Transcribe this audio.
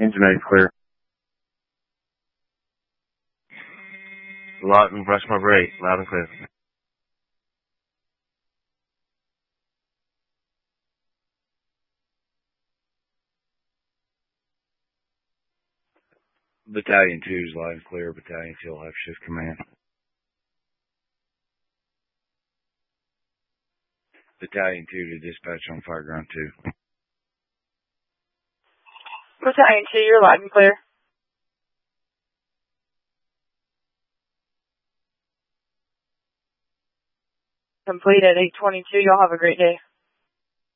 Engine 8 clear. Lock and brush my brake. Loud and clear. Battalion 2 is loud and clear. Battalion 2 will have shift command. Battalion 2 to dispatch on Fireground 2. Battalion 2, you're loud and clear. Complete at 8:22. Y'all have a great day.